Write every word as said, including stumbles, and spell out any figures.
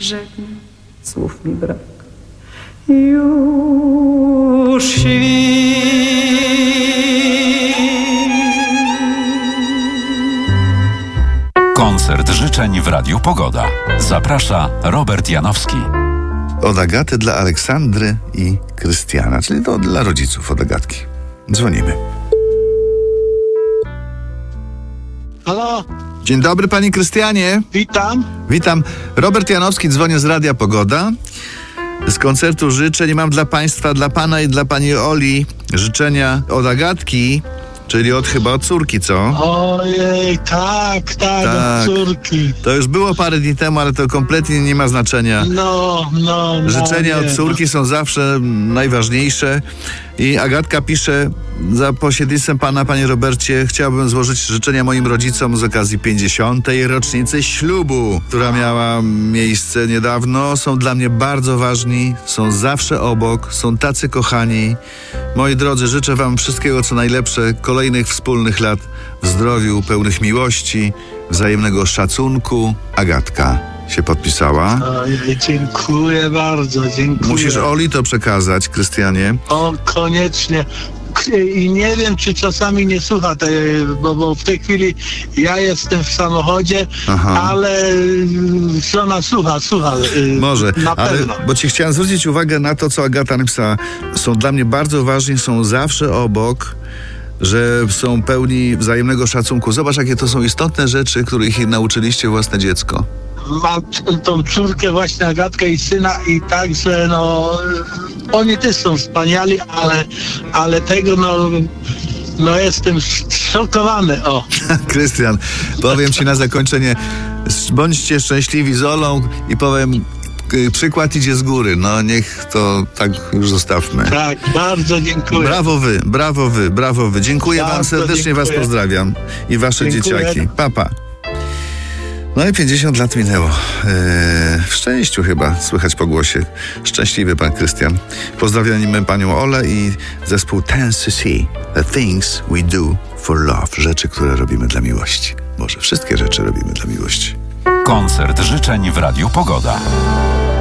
Żegnam, słów mi brak. Już świt. Koncert życzeń w Radiu Pogoda. Zaprasza Robert Janowski. Od Agaty dla Aleksandry i Krystiana, czyli to dla rodziców od Agatki. Dzwonimy. Halo, Dzień dobry, panie Krystianie. witam. Witam. Robert Janowski, dzwonię z Radia Pogoda. Z koncertu życzeń mam dla państwa, dla pana i dla pani Oli życzenia od Agatki, czyli od chyba od córki, co? Ojej, tak, tak, Tak. od córki. To już było parę dni temu, ale to kompletnie nie ma znaczenia. No, no, no. Życzenia nie, od córki są zawsze najważniejsze. I Agatka pisze: za pośrednictwem pana, panie Robercie, chciałbym złożyć życzenia moim rodzicom z okazji pięćdziesiątej rocznicy ślubu, która miała miejsce niedawno. Są dla mnie bardzo ważni, są zawsze obok, są tacy kochani. Moi drodzy, życzę wam wszystkiego co najlepsze, kolejnych wspólnych lat w zdrowiu, pełnych miłości, wzajemnego szacunku. Agatka się podpisała. Ojej, dziękuję bardzo, dziękuję. Musisz Oli to przekazać, Krystianie. O, koniecznie. I nie wiem, czy czasami nie słucha, tej, bo, bo w tej chwili ja jestem w samochodzie, Aha. ale żona słucha, słucha. y, Może, Na ale pewno. bo ci chciałem zwrócić uwagę na to, co Agata napisała. Są dla mnie bardzo ważni, są zawsze obok, że są pełni wzajemnego szacunku. Zobacz, jakie to są istotne rzeczy, których nauczyliście własne dziecko. Mam t- tą córkę właśnie, Agatkę i syna, i także no oni też są wspaniali, ale, ale tego no, no jestem szokowany, o. Krystian, powiem ci na zakończenie, bądźcie szczęśliwi z Olą i powiem, y, przykład idzie z góry. No niech to tak już zostawmy. Tak, bardzo dziękuję. Brawo wy, brawo wy, brawo wy. Dziękuję Bardzo wam serdecznie, dziękuję. was pozdrawiam i wasze Dziękuję. dzieciaki. Papa. No i pięćdziesiąt lat minęło. Eee, w szczęściu chyba, słychać po głosie. Szczęśliwy pan Krystian. Pozdrawiamy panią Olę i zespół Ten to See. The things we do for love. Rzeczy, które robimy dla miłości. Może wszystkie rzeczy robimy dla miłości. Koncert życzeń w Radiu Pogoda.